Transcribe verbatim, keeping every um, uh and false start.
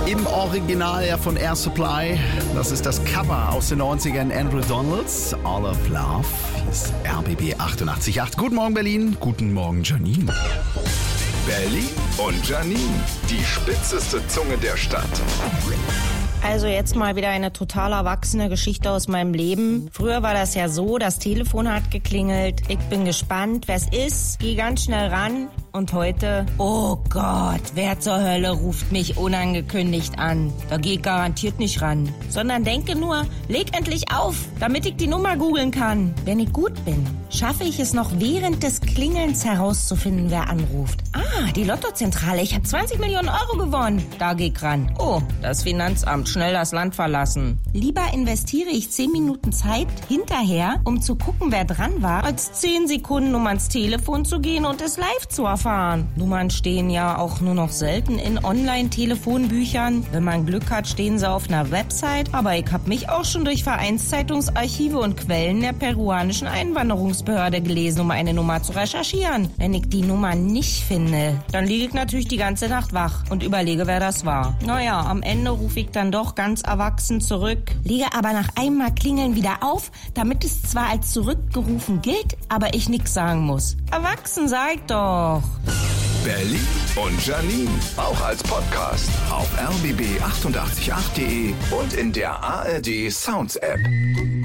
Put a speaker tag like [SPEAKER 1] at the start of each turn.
[SPEAKER 1] Im Original ja von Air Supply. Das ist das Cover aus den neunzigern. Andrew Donalds, All of Love. Hier ist R B B achtundachtzig Komma acht. Guten Morgen Berlin, guten Morgen Janine.
[SPEAKER 2] Berlin und Janine, die spitzeste Zunge der Stadt.
[SPEAKER 3] Also jetzt mal wieder eine total erwachsene Geschichte aus meinem Leben. Früher war das ja so, das Telefon hat geklingelt. Ich bin gespannt, wer es ist. Geh ganz schnell ran. Und heute, oh Gott, wer zur Hölle ruft mich unangekündigt an? Da geh ich garantiert nicht ran. Sondern denke nur, leg endlich auf, damit ich die Nummer googeln kann. Wenn ich gut bin, schaffe ich es noch während des Klingelns herauszufinden, wer anruft. Ah, die Lottozentrale, ich habe zwanzig Millionen Euro gewonnen. Da geh ich ran. Oh, das Finanzamt, schnell das Land verlassen. Lieber investiere ich zehn Minuten Zeit hinterher, um zu gucken, wer dran war, als zehn Sekunden, um ans Telefon zu gehen und es live zu erfahren. Nummern stehen ja auch nur noch selten in Online-Telefonbüchern. Wenn man Glück hat, stehen sie auf einer Website. Aber ich habe mich auch schon durch Vereinszeitungsarchive und Quellen der peruanischen Einwanderungsbehörde gelesen, um eine Nummer zu recherchieren. Wenn ich die Nummer nicht finde, dann liege ich natürlich die ganze Nacht wach und überlege, wer das war. Naja, am Ende rufe ich dann doch ganz erwachsen zurück, lege aber nach einmal Klingeln wieder auf, damit es zwar als zurückgerufen gilt, aber ich nichts sagen muss. Erwachsen seid doch.
[SPEAKER 2] Berlin und Janine, auch als Podcast auf r b b achtundachtzig Komma acht punkt de und in der A R D Sounds App.